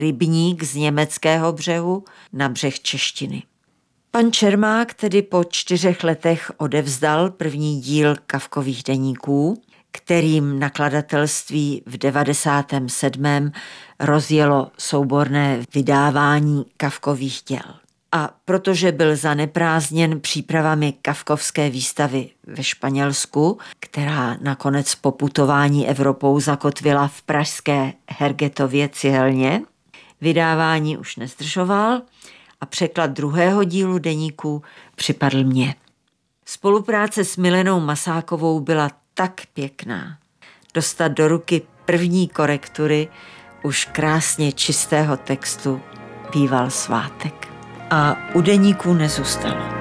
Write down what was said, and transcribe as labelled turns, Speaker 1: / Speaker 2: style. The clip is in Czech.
Speaker 1: Rybník z německého břehu na břeh češtiny. Pan Čermák tedy po 4 letech odevzdal první díl Kafkových deníků, kterým nakladatelství v 97. rozjelo souborné vydávání Kafkových děl. A protože byl zaneprázdněn přípravami Kafkovské výstavy ve Španělsku, která nakonec po putování Evropou zakotvila v pražské Hergetově cihelně, vydávání už nezdržoval a překlad 2. dílu deníku připadl mně. Spolupráce s Milenou Masákovou byla tak pěkná. Dostat do ruky první korektury už krásně čistého textu býval svátek. A u deníků nezůstalo.